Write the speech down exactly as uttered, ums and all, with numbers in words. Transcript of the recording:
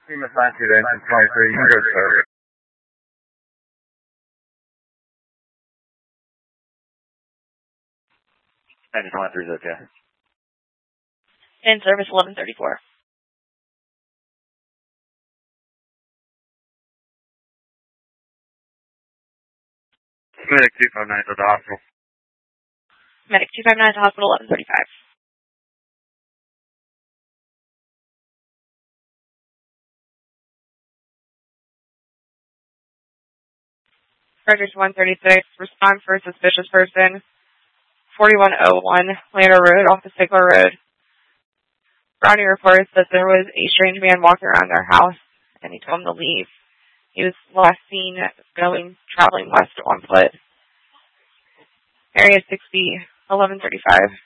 Team assigned to the engine twenty-three, you're good, sir. Engine twenty-three is okay. In service eleven thirty-four. Medic two five nine at the hospital. Medic two five nine at the hospital, eleven thirty-five. Frederick one thirty-six, respond for a suspicious person. forty-one oh one, Lander Road, off the Sigler Road. Brownie reports that there was a strange man walking around their house, and he told him to leave. He was last seen going, traveling west on foot. Area sixty, eleven thirty-five.